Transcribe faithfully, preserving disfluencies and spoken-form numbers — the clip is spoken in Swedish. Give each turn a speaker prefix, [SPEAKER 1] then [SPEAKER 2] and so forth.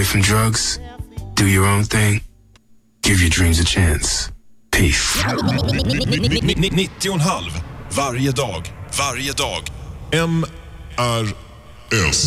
[SPEAKER 1] from drugs, do your own thing, give your dreams a chance. Peace.
[SPEAKER 2] nittio och en halv varje dag, varje dag. M R S